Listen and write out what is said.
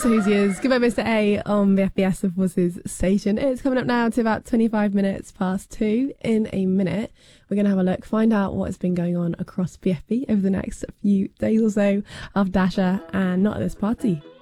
Hoosiers, Goodbye Mr. A on the FBS of Voices station. It's coming up now to about 25 minutes past 2. In a minute, we're going to have a look, find out what has been going on across BFB over the next few days or so of Dasha and Not At This Party.